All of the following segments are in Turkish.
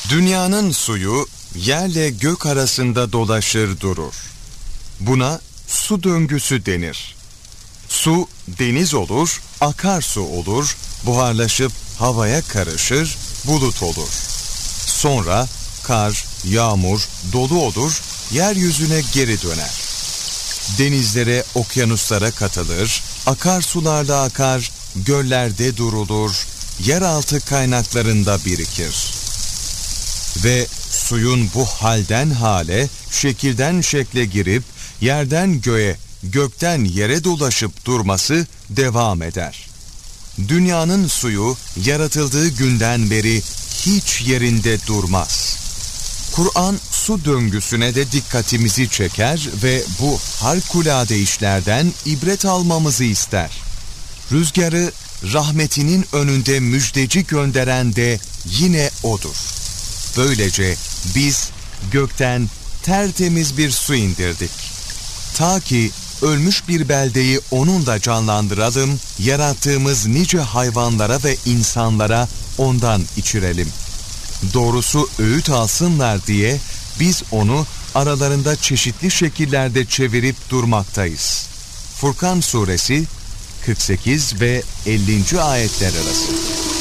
Dünyanın suyu yerle gök arasında dolaşır durur. Buna su döngüsü denir. Su deniz olur, akarsu olur, buharlaşıp havaya karışır, bulut olur. Sonra kar, yağmur, dolu olur, yeryüzüne geri döner. Denizlere, okyanuslara katılır, akarsularla akar, göllerde durulur, yeraltı kaynaklarında birikir. Ve suyun bu halden hale, şekilden şekle girip, yerden göğe, gökten yere dolaşıp durması devam eder. Dünyanın suyu yaratıldığı günden beri hiç yerinde durmaz. Kur'an su döngüsüne de dikkatimizi çeker ve bu harikulade işlerden ibret almamızı ister. Rüzgarı rahmetinin önünde müjdeci gönderen de yine O'dur. Böylece biz gökten tertemiz bir su indirdik. Ta ki ölmüş bir beldeyi onunla canlandıralım, yarattığımız nice hayvanlara ve insanlara ondan içirelim. Doğrusu öğüt alsınlar diye biz onu aralarında çeşitli şekillerde çevirip durmaktayız. Furkan Suresi 48 ve 50. ayetler arası.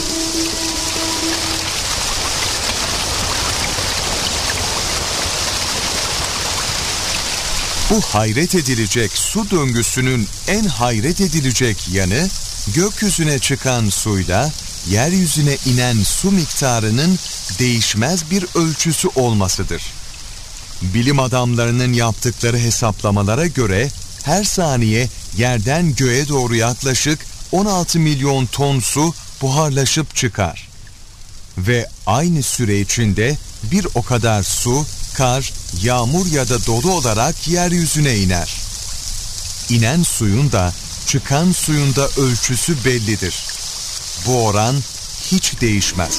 Bu hayret edilecek su döngüsünün en hayret edilecek yanı, gökyüzüne çıkan suyla yeryüzüne inen su miktarının değişmez bir ölçüsü olmasıdır. Bilim adamlarının yaptıkları hesaplamalara göre her saniye yerden göğe doğru yaklaşık 16 milyon ton su buharlaşıp çıkar. Ve aynı süre içinde bir o kadar su, kar, yağmur ya da dolu olarak yeryüzüne iner. İnen suyun da çıkan suyun da ölçüsü bellidir. Bu oran hiç değişmez.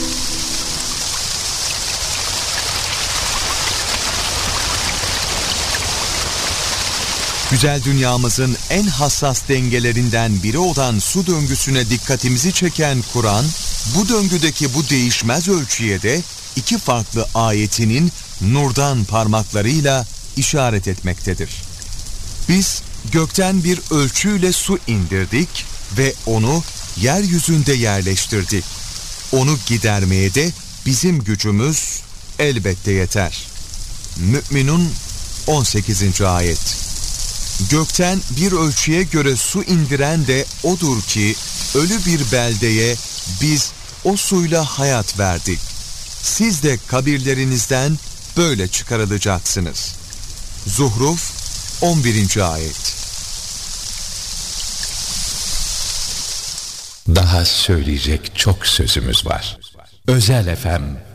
Güzel dünyamızın en hassas dengelerinden biri olan su döngüsüne dikkatimizi çeken Kur'an, bu döngüdeki bu değişmez ölçüye de iki farklı ayetinin nurdan parmaklarıyla işaret etmektedir. Biz gökten bir ölçüyle su indirdik ve onu yeryüzünde yerleştirdik. Onu gidermeye de bizim gücümüz elbette yeter. Mü'minun 18. ayet. Gökten bir ölçüye göre su indiren de O'dur ki ölü bir beldeye biz o suyla hayat verdik. Siz de kabirlerinizden böyle çıkarılacaksınız. Zuhruf 11. ayet. Daha söyleyecek çok sözümüz var. Özel FM